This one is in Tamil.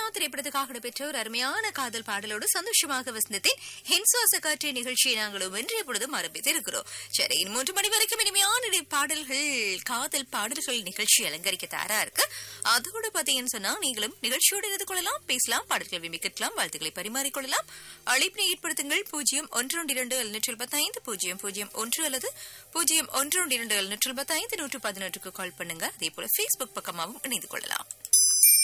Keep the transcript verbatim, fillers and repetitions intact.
திரைப்படத்துக்காக இடம்பெற்ற ஒரு அருமையான காதல் பாடலோடு சந்தோஷமாக வசந்தத்தின் ஹென்சுவாச காற்று நிகழ்ச்சியை நாங்களும் இன்றைய பொழுதும் ஆரம்பித்து இருக்கிறோம். சரி, மூன்று மணி வரைக்கும் இனிமையான பாடல்கள் காதல் பாடல்கள் நிகழ்ச்சி அலங்கரிக்க தயாரா இருக்கு. அதோடு பாத்தீங்கன்னு சொன்னா நீங்களும் நிகழ்ச்சியோடு இணைந்து கொள்ளலாம், பேசலாம், பாடல்கள் விமிக்கலாம், வாழ்த்துக்களை பரிமாறிக்கொள்ளலாம். அழைப்பினை ஏற்படுத்துங்கள் பூஜ்ஜியம் ஒன்று ஒன்று இரண்டு எழுநூற்றி எழுபத்தி ஐந்து பூஜ்ஜியம் பூஜ்ஜியம் ஒன்று அல்லது பூஜ்ஜியம் ஒன்று ஒன்று இரண்டு எழுநூற்றி எழுபத்தி ஐந்து நூற்று பதினொன்றுக்கு கால் பண்ணுங்க. அதே போல பேஸ்புக் பக்கமாகவும் இணைந்து கொள்ளலாம்.